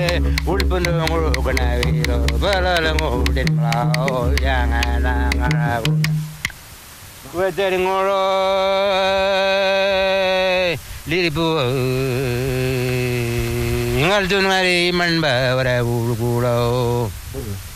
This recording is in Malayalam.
Ngal tu mari man ba wara bulu kulo.